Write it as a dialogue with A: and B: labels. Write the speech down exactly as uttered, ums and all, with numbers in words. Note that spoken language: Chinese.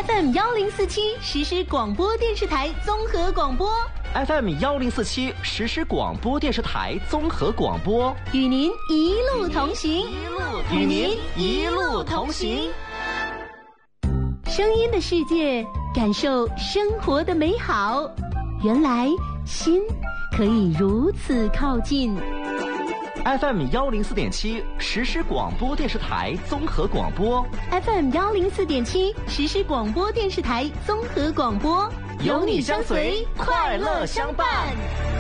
A: F M 幺零四七实时广播电视台综合广播
B: F M 幺零四七实时广播电视台综合广播，
A: 与您一路同行，
B: 与您一路同行。
A: 声音的世界，感受生活的美好。原来心可以如此靠近。
B: F M 幺零四点七实时广播电视台综合广播
A: ，F M 幺零四点七实时广播电视台综合广播，
B: 有你相随，快乐相伴。